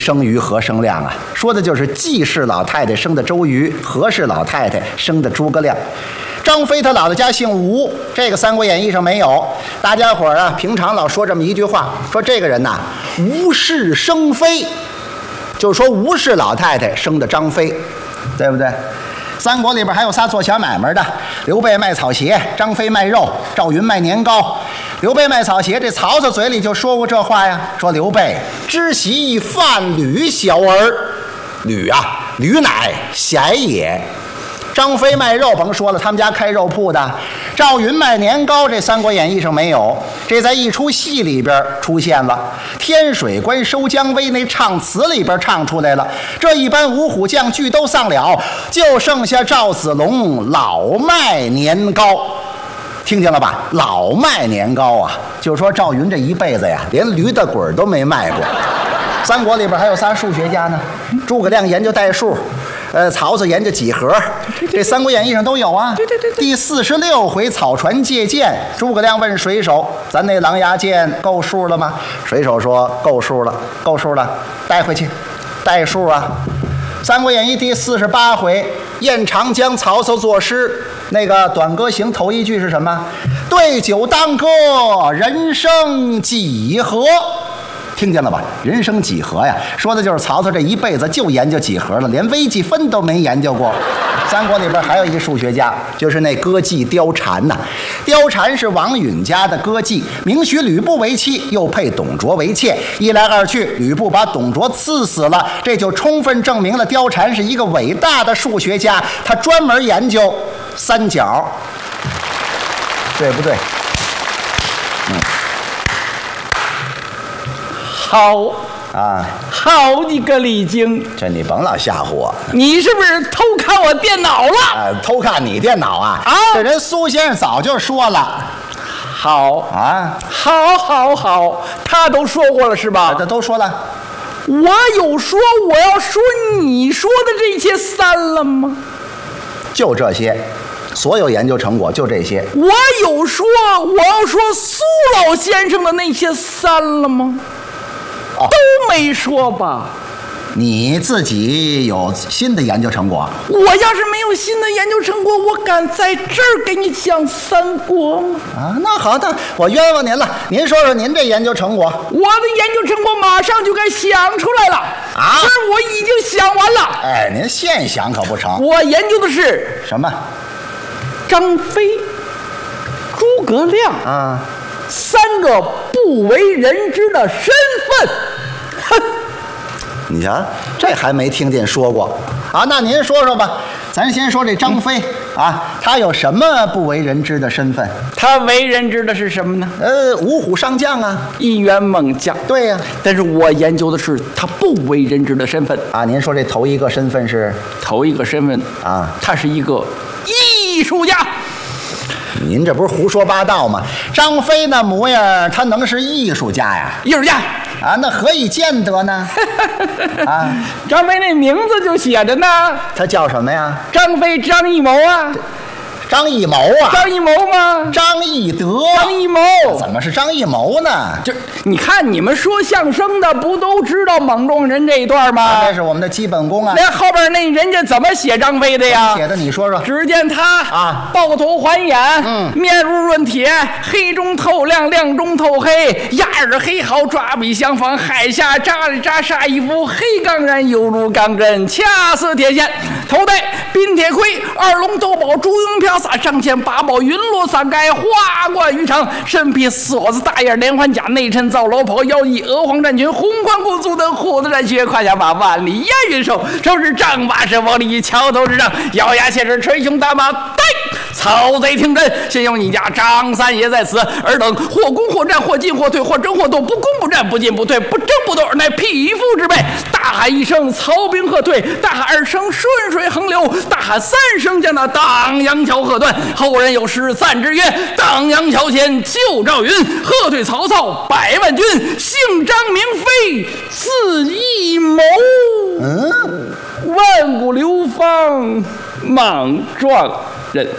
生瑜何生亮啊，说的就是季氏老太太生的周瑜，何氏老太太生的诸葛亮。张飞他姥姥家姓吴，这个《三国演义》上没有。大家伙儿啊，平常老说这么一句话，说这个人呐，吴氏生飞，就是说吴氏老太太生的张飞，对不对？三国里边还有仨做小买卖的，刘备卖草鞋，张飞卖肉，赵云卖年糕。刘备卖草鞋，这曹操嘴里就说过这话呀，说刘备知习范吕小儿，吕啊，吕乃贤也。张飞卖肉，甭说了，他们家开肉铺的。赵云卖年糕，这《三国演义》上没有，这在一出戏里边出现了。天水关收姜维那唱词里边唱出来了。这一班五虎将俱都丧了，就剩下赵子龙老卖年糕。听见了吧？老卖年糕啊，就是说赵云这一辈子呀，连驴的滚都没卖过。三国里边还有仨数学家呢，诸葛亮研究代数，曹操研究几何，这《三国演义》上都有啊。对。第46回草船借箭，诸葛亮问水手：“咱那狼牙箭够数了吗？”水手说：“够数了，够数了，带回去，带数啊。”《三国演义》第48回，宴长江，曹操作诗。那个《短歌行》头一句是什么？对酒当歌，人生几何。听见了吧？人生几何呀，说的就是曹操这一辈子就研究几何了，连微积分都没研究过。三国里边还有一个数学家，就是那歌妓貂蝉呐。貂蝉是王允家的歌妓，明许吕布为妻，又配董卓为妾，一来二去，吕布把董卓赐死了，这就充分证明了貂蝉是一个伟大的数学家，他专门研究三角，对不对？ 好啊， 好你个李菁， 这你甭老吓唬我。 你是不是偷看我电脑了？ 偷看你电脑啊？这人苏先生早就说了。 好啊， 好，他都说过了是吧？ 这都说了。 我有说我要说你说的这些删了吗？ 就这些，所有研究成果就这些。 我有说我要说苏老先生的那些删了吗？都没说吧？ 你自己有新的研究成果？ 我要是没有新的研究成果，我敢在这儿给你讲三国吗？ 啊，那好的，我冤枉您了。您说说您这研究成果。 我的研究成果马上就该想出来了啊！这我已经想完了。 哎，您现想可不成。 我研究的是什么？ 张飞、诸葛亮啊， 三个不为人知的身份。哼， 你瞧，这还没听见说过啊？那您说说吧。咱先说这张飞啊，他有什么不为人知的身份？ 他为人知的是什么呢？ 五虎上将啊， 一员猛将。 对呀， 但是我研究的是他不为人知的身份啊。您说这头一个身份是？ 头一个身份啊， 他是一个艺术家。 您这不是胡说八道吗？张飞那模样，他能是艺术家呀？ 艺术家啊，那何以见得呢？啊， 张飞那名字就写着呢。 他叫什么呀？ 张飞，张艺谋啊。 张艺谋啊？ 张艺谋吗？ 张翼德。 张艺谋怎么是张艺谋呢？ 就你看你们说相声的不都知道莽撞人这一段吗？ 这是我们的基本功啊。 那后边那人家怎么写张飞的呀？ 写的你说说。 只见他啊， 抱头环眼，面如润铁，黑中透亮，亮中透黑，压耳黑毫，抓笔相仿，海下扎里扎煞一副黑钢髯，犹如钢针，恰似铁线。头戴镔铁盔，二龙斗宝，朱缨飘洒，上前八宝云罗伞盖，花冠鱼肠，身披锁子大眼连环甲，内衬皂罗袍，腰系鹅黄战裙，红宽裤足蹬，虎子战靴，胯下马万里烟云手，手持丈八尺往里桥头之上，咬牙切齿，捶胸大骂：呆！曹贼听真，先有你家张三爷在此，尔等或攻或战，或进或退，或争或斗，不攻不战，不进不退，不争不斗，乃匹夫之辈。大喊一声，曹兵喝退；大喊二声，顺水横流；大喊三声，将那荡阳桥喝断。后人有诗赞之曰：荡阳桥前救赵云，喝退曹操百万军。姓张名飞，字艺谋。万古流芳莽撞人。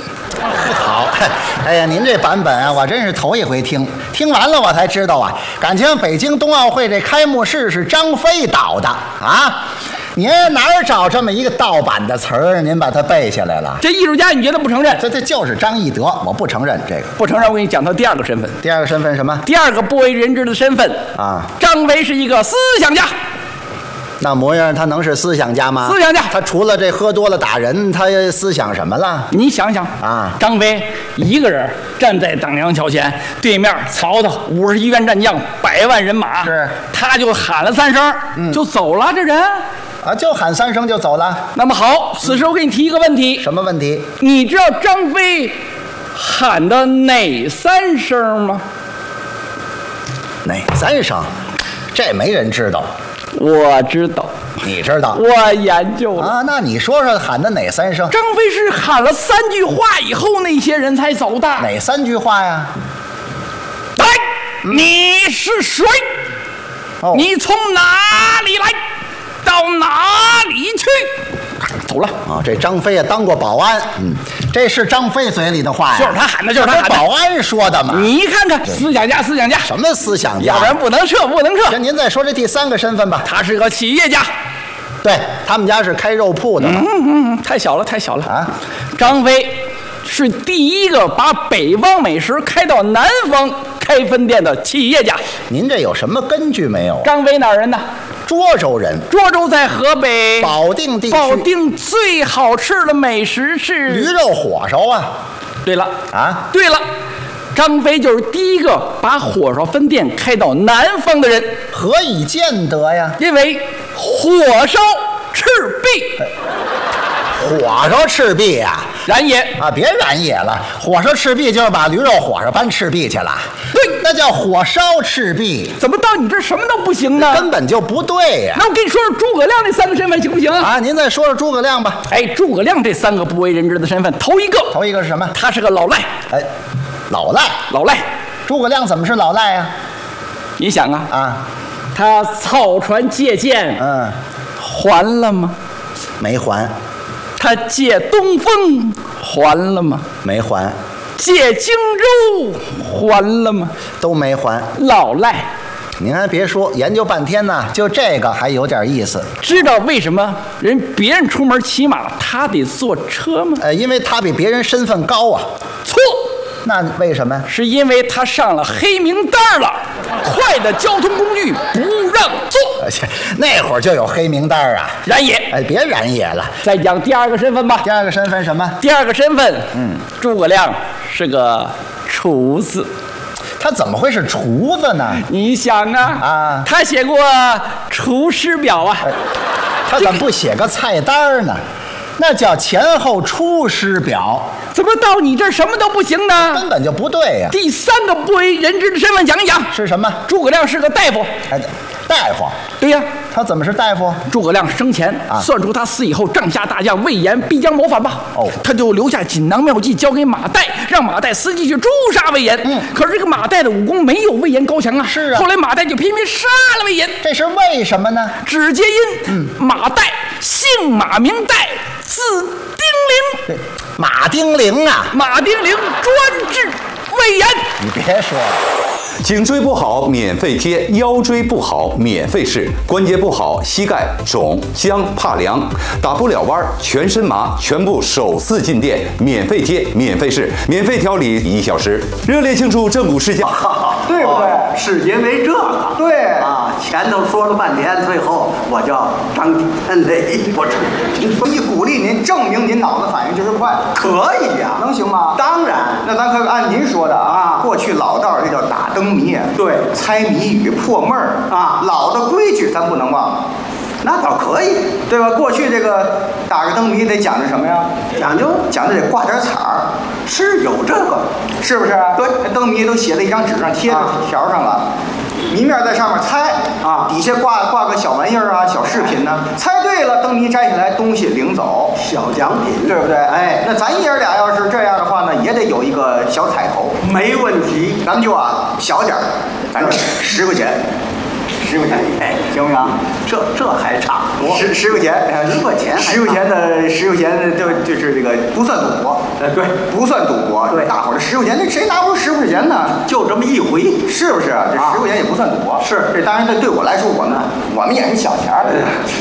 好，哎呀，您这版本啊，我真是头一回听，听完了我才知道啊，感情北京冬奥会这开幕式是张飞导的啊。您哪儿找这么一个盗版的词儿？您把它背下来了？ 这艺术家你觉得不承认？ 这就是张翼德，我不承认这个。 不承认，我给你讲他第二个身份。 第二个身份什么？ 第二个不为人知的身份啊， 张飞是一个思想家。 那模样他能是思想家吗？ 思想家， 他除了这喝多了打人，他思想什么了？ 你想想啊， 张飞一个人站在党阳桥前，对面曹操51员战将，100万人马， 是， 他就喊了3声，就走了。这人啊，就喊3声就走了。 那么好，此时我给你提一个问题。 什么问题？ 你知道张飞喊的哪3声吗？ 哪3声？这没人知道。 我知道， 你知道， 我研究了啊。那你说说喊的哪3声？ 张飞是喊了3句话以后，那些人才走的。 哪3句话呀？ 来，你是谁？ 哦， 你从哪里来？到哪里去？走了啊！这张飞啊，当过保安，这是张飞嘴里的话呀， 就是他喊的，就是他喊的。 保安说的嘛。 你看看，思想家，思想家， 什么思想家？ 要不然不能撤，不能撤。 行，您再说这第3个身份吧。 他是个企业家， 对他们家是开肉铺的。 太小了，太小了啊！ 张飞是第一个把北方美食开到南方开分店的企业家。 您这有什么根据没有？ 张飞哪儿人呢？ 涿州人。 涿州在河北保定地区。 保定最好吃的美食是驴肉火烧啊。 对了啊， 对了，张飞就是第一个把火烧分店开到南方的人。 何以见得呀？ 因为火烧赤壁。 火烧赤壁呀？ 燃野啊，别燃野了，火烧赤壁就是把驴肉火烧搬赤壁去了。 对， 那叫火烧赤壁。 怎么到你这什么都不行呢？ 根本就不对呀。 那我跟你说说诸葛亮那3个身份行不行？ 啊，您再说说诸葛亮吧。 哎，诸葛亮这3个不为人知的身份，头一个是什么？ 他是个老赖。 哎，老赖。 老赖。 诸葛亮怎么是老赖呀？ 你想啊， 啊， 他草船借箭，还了吗？ 没还。 他借东风还了吗？ 没还。 借荆州还了吗？ 都没还。 老赖。 您还别说，研究半天呢，就这个还有点意思。 知道为什么别人出门骑马，他得坐车吗？ 因为他比别人身份高啊。 错。 那为什么？ 是因为他上了黑名单了，快的交通工具不让坐。 那会儿就有黑名单啊。 燃野。 哎，别燃野了。 再讲第2个身份吧。 第2个身份什么？ 第2个身份，诸葛亮是个厨子。 他怎么会是厨子呢？ 你想啊，他写过厨师表啊。 他怎么不写个菜单呢？那叫前后出师表。 怎么到你这儿什么都不行呢？ 根本就不对呀。 第3个不为人知的身份讲一讲。 是什么？ 诸葛亮是个大夫。 哎，大夫。 对呀。 他怎么是大夫？ 诸葛亮生前算出他死以后，帐下大将魏延必将谋反吧。他就留下锦囊妙计交给马岱，让马岱伺机去诛杀魏延。可是这个马岱的武功没有魏延高强啊。 是啊。 后来马岱就偏偏杀了魏延。 这是为什么呢？ 只皆因马岱姓马名岱，字丁玲。 马丁玲啊， 马丁玲专治魏延。 你别说了。 颈椎不好免费贴，腰椎不好免费试，关节不好膝盖肿僵怕凉，打不了弯全身麻，全部首次进店，免费贴免费试，免费调理1小时，热烈庆祝正骨事件。 对不对？ 是因为这个。 对啊，前头说了半天，最后我叫张天雷，我这一鼓励您，证明您脑子反应就是快， 可以呀， 能行吗？ 当然， 那咱可按您说的啊，过去老道这叫打灯谜， 对， 猜谜语破闷儿啊， 老的规矩咱不能忘。 那倒可以， 对吧？过去这个打个灯谜得讲究什么呀？ 讲究得挂点彩儿， 是有这个， 是不是？ 对， 灯谜都写在一张纸上，贴在条上了。谜面在上面猜啊， 底下挂个小玩意儿啊，小饰品呢。猜对了，灯谜摘下来，东西领走， 小奖品， 对不对？哎，那咱爷儿俩要是这样的话呢，也得有一个小彩头。 没问题， 咱们就小点儿，咱10块钱，10块钱，哎，行不行？ 这还差不赌 10块钱 ，10块钱 ，10块钱的就是这个不算赌博， 对， 不算赌博， 对， 大伙儿这10块钱，那谁拿不出10块钱呢？ 就这么一回， 是不是？这10块钱也不算赌博， 是这当然对我来说，我们也是小钱儿。